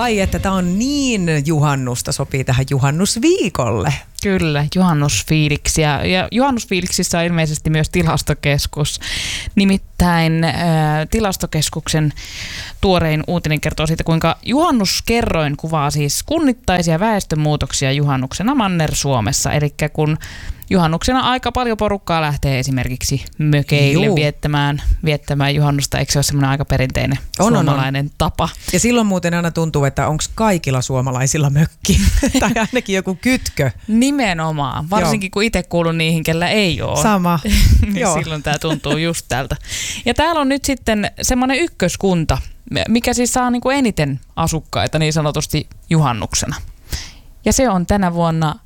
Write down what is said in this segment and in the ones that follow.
Ai että tämä on niin juhannusta, sopii tähän juhannusviikolle. Kyllä, juhannusfiiliksiä. Ja juhannusfiiliksissä on ilmeisesti myös tilastokeskus. Nimittäin tilastokeskuksen tuorein uutinen kertoo siitä, kuinka juhannuskerroin kuvaa siis kunnittaisia väestönmuutoksia juhannuksena Manner-Suomessa. Eli kun juhannuksena aika paljon porukkaa lähtee esimerkiksi mökeille viettämään juhannusta. Eikö se ole semmoinen aika perinteinen suomalainen tapa? Ja silloin muuten aina tuntuu, että onko kaikilla suomalaisilla mökki tai ainakin joku kytkö. Nimenomaan, varsinkin kun itse kuulun niihin, kellä ei ole. Sama. Niin silloin tämä tuntuu just tältä. Ja täällä on nyt sitten semmoinen ykköskunta, mikä siis saa niin kuin eniten asukkaita niin sanotusti juhannuksena. Ja se on tänä vuonna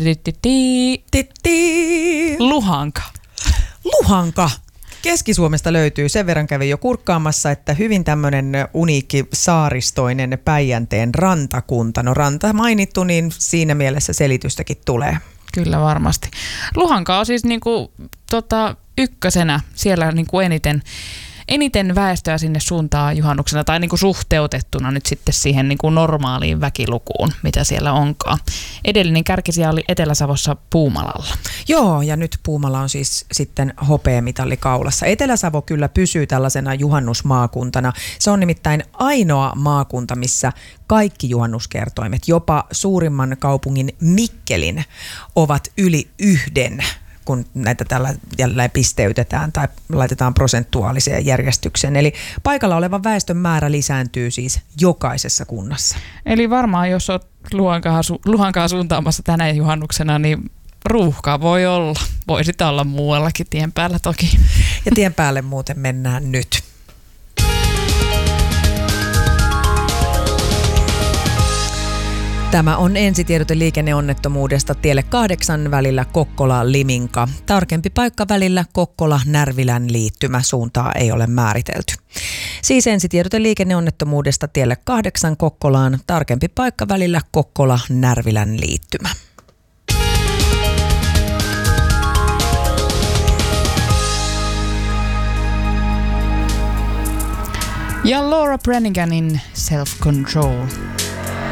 Luhanka. Luhanka. Keski-Suomesta löytyy, sen verran kävin jo kurkkaamassa, että hyvin tämmöinen uniikki saaristoinen Päijänteen rantakunta. No ranta mainittu, niin siinä mielessä selitystäkin tulee. Kyllä varmasti. Luhanka on siis niinku, ykkösenä siellä niinku eniten väestöä sinne suuntaan juhannuksena tai niinku suhteutettuna nyt sitten siihen niinku normaaliin väkilukuun, mitä siellä onkaan. Edellinen kärkisija oli Etelä-Savossa Puumalalla. Joo, ja nyt Puumala on siis sitten hopeamitalli kaulassa. Etelä-Savo kyllä pysyy tällaisena juhannusmaakuntana. Se on nimittäin ainoa maakunta, missä kaikki juhannuskertoimet, jopa suurimman kaupungin Mikkelin, ovat yli 1, kun näitä tällä jälleen pisteytetään tai laitetaan prosentuaaliseen järjestykseen. Eli paikalla olevan väestön määrä lisääntyy siis jokaisessa kunnassa. Eli varmaan, jos olet Luhankaa suuntaamassa tänä juhannuksena, niin ruuhkaa voi olla. Voi sitä olla muuallakin tien päällä toki. Ja tien päälle muuten mennään nyt. Tämä on ensitiedote liikenneonnettomuudesta tielle 8 välillä Kokkola-Liminka. Tarkempi paikka välillä Kokkola-Närvilän liittymä. Suuntaa ei ole määritelty. Siis ensitiedote liikenneonnettomuudesta tielle 8 Kokkolaan. Tarkempi paikka välillä Kokkola-Närvilän liittymä. Ja Laura Braniganin Self Control.